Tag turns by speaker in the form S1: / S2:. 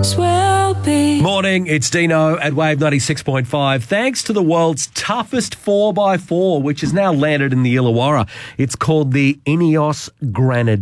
S1: Morning, it's Dino at Wave 96.5. Thanks to the world's toughest 4x4, which has now landed in the Illawarra. It's called the Ineos Granadilla.